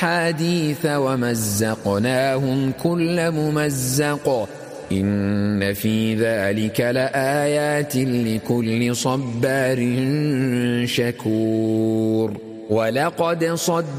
حديث ومزقناهم كل ممزق إن في ذلك لآيات لكل صبار شكور ولقد صدق